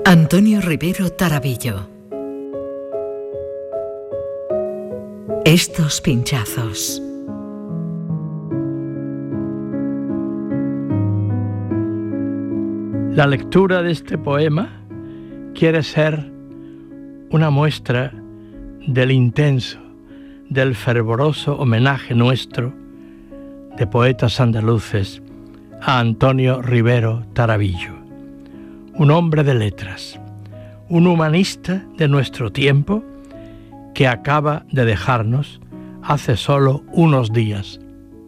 Antonio Rivero Tarabillo. Estos pinchazos. La lectura de este poema quiere ser una muestra del intenso, del fervoroso homenaje nuestro de poetas andaluces a Antonio Rivero Tarabillo, un hombre de letras, un humanista de nuestro tiempo que acaba de dejarnos hace solo unos días,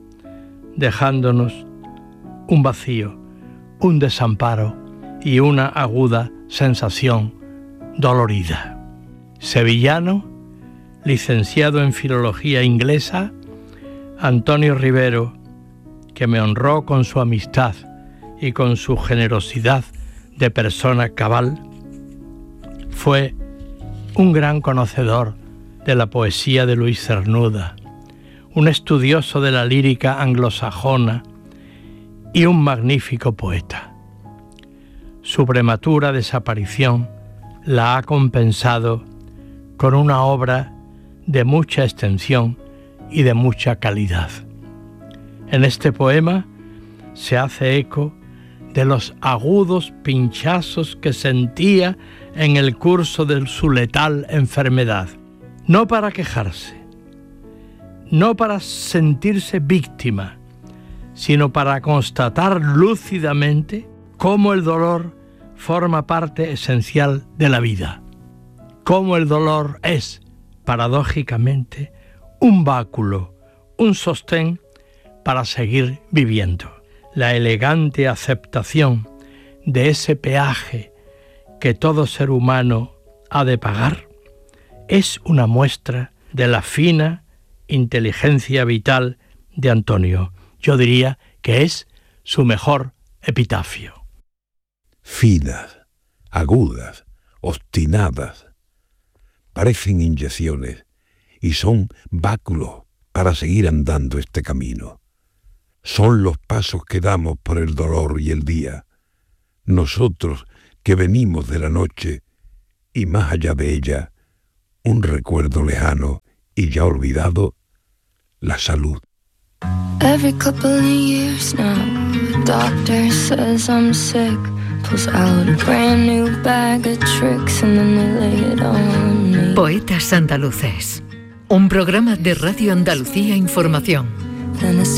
dejándonos un vacío, un desamparo y una aguda sensación dolorida. Sevillano, licenciado en Filología Inglesa, Antonio Rivero, que me honró con su amistad y con su generosidad de persona cabal, fue un gran conocedor de la poesía de Luis Cernuda, un estudioso de la lírica anglosajona y un magnífico poeta. Su prematura desaparición la ha compensado con una obra de mucha extensión y de mucha calidad. En este poema se hace eco de los agudos pinchazos que sentía en el curso de su letal enfermedad, no para quejarse, no para sentirse víctima, sino para constatar lúcidamente cómo el dolor forma parte esencial de la vida, cómo el dolor es, paradójicamente, un báculo, un sostén para seguir viviendo. La elegante aceptación de ese peaje que todo ser humano ha de pagar es una muestra de la fina inteligencia vital de Antonio. Yo diría que es su mejor epitafio. Finas, agudas, obstinadas, parecen inyecciones y son báculos para seguir andando este camino. Son los pasos que damos por el dolor y el día, nosotros que venimos de la noche y más allá de ella, un recuerdo lejano y ya olvidado, la salud. Every couple of years now, the doctor says I'm sick, pulls out a brand new bag of tricks and then they lay it on me. Poetas andaluces, un programa de Radio Andalucía Información. Then